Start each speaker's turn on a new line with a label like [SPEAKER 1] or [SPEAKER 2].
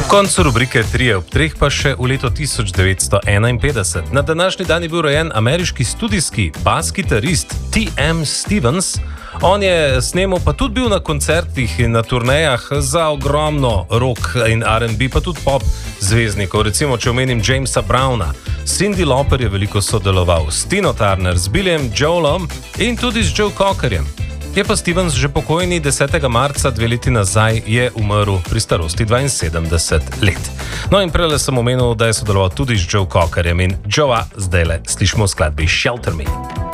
[SPEAKER 1] koncu rubrike 3 ob 3 pa še v letu 1951. Na današnji dan je bil rojen ameriški studijski bas-kitarist T.M. Stevens. On je snemal, pa tudi bil na koncertih in na turnejah za ogromno rock in R&B, pa tudi pop zvezdnikov. Recimo, če omenim Jamesa Browna, Cyndi Lauper je veliko sodeloval, s Tino Turner, z Billym Joelom in tudi z Joe Cockerjem. Je pa Stevens že pokojni, 10. marca 2 leti nazaj je umrl pri starosti 72 let. No in prele sem omenil, da je sodeloval tudi z Joe Cockerjem in Joea zdajle slišimo v skladbi Shelter Me.